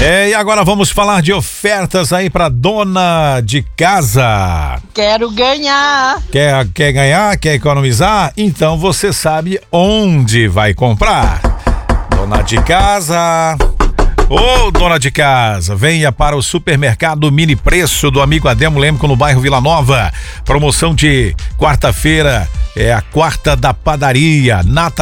E agora vamos falar de ofertas aí para dona de casa. Quero ganhar. Quer ganhar? Quer economizar? Então você sabe onde vai comprar. Dona de casa. Ô, dona de casa, venha para o supermercado Mini Preço do amigo Ademo Lemco no bairro Vila Nova. Promoção de quarta-feira, é a quarta da padaria. Nata